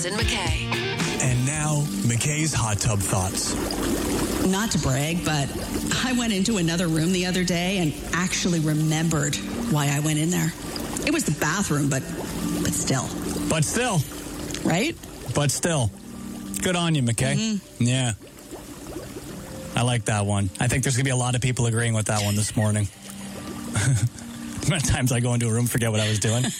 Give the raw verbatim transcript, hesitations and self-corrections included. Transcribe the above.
James and McKay. And now, McKay's hot tub thoughts. Not to brag, but I went into another room the other day and actually remembered why I went in there. It was the bathroom, but but still. But still. Right? But still. Good on you, McKay. Mm-hmm. Yeah. I like that one. I think there's going to be a lot of people agreeing with that one this morning. How many times I go into a room, forget what I was doing.